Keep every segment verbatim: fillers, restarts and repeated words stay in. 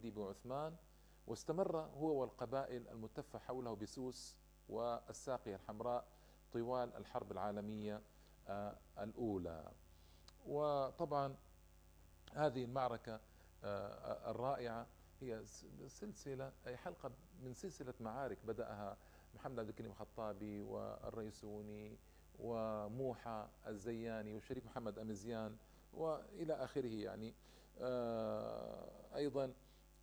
سيدي بعثمان، واستمر هو والقبائل المتفة حوله بسوس والساقية الحمراء طوال الحرب العالمية آه، الأولى. وطبعا هذه المعركة آه، الرائعة هي سلسلة، أي حلقة من سلسلة معارك بدأها محمد عبد الكريم الخطابي والريسوني وموحى الزياني والشريف محمد أمزيان وإلى آخره. يعني آه، أيضا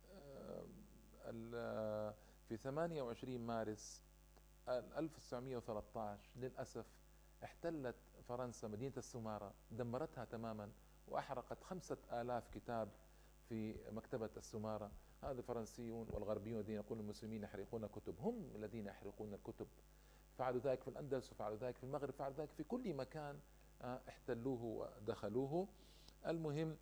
آه، في ثمانية وعشرين مارس ألف وتسعمئة وثلاثة عشر للأسف احتلت فرنسا مدينة السمارة، دمرتها تماما وأحرقت خمسة آلاف كتاب في مكتبة السمارة. هذا الفرنسيون والغربيون الذين يقولون المسلمين يحرقون كتب، هم الذين يحرقون الكتب. فعلوا ذلك في الأندلس وفعلوا ذلك في المغرب، فعلوا ذلك في كل مكان آه، احتلوه ودخلوه. المهم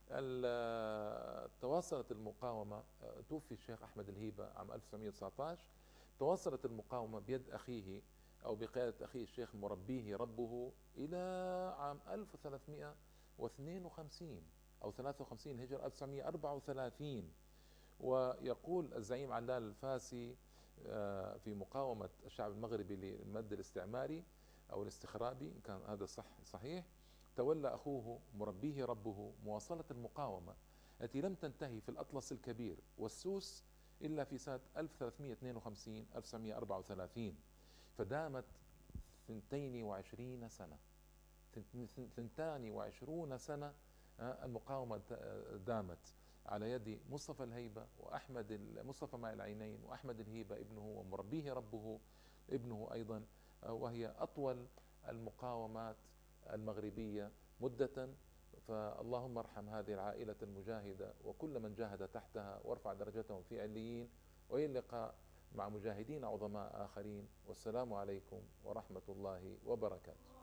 تواصلت المقاومة، آه، توفي الشيخ أحمد الهيبة عام ألف وتسعمئة وتسعة عشر. تواصلت المقاومة بيد أخيه أو بقيادة أخيه الشيخ مربيه ربه إلى عام ألف وثلاثمئة واثنين وخمسين أو ثلاثة وخمسين هجرة، ألف وتسعمئة وأربعة وثلاثين. ويقول الزعيم علال الفاسي آه، في مقاومة الشعب المغربي للمد الاستعماري أو الاستخرابي، إن كان هذا صح صحيح، تولى أخوه مربيه ربه مواصلة المقاومة التي لم تنتهي في الأطلس الكبير والسوس إلا في سنة ألف وثلاثمئة واثنين وخمسين ألف وتسعمئة وأربعة وثلاثين. فدامت ثنتين وعشرين سنة، ثنتان وعشرون سنة آه، المقاومة دامت على يد مصطفى الهيبة وأحمد مصطفى ماء العينين وأحمد الهيبة ابنه ومربيه ربه ابنه أيضا، آه، وهي أطول المقاومات المغربية مدة. فاللهم ارحم هذه العائلة المجاهدة وكل من جاهد تحتها، وارفع درجتهم في عليين. وإلى اللقاء مع مجاهدين عظماء آخرين، والسلام عليكم ورحمة الله وبركاته.